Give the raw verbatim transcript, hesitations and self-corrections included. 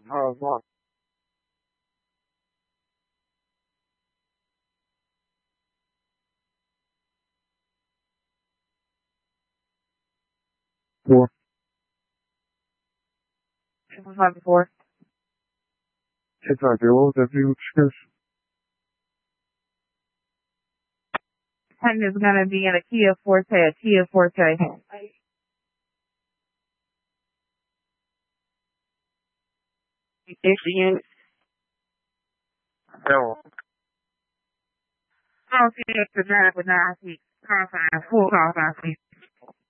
Oh, one. Four. Triple five four. Chicago, W X. ten is going to be in a Kia Forte, a Kia Forte. Michigan. No. I don't see it for that, but now I see car five, full car five, please.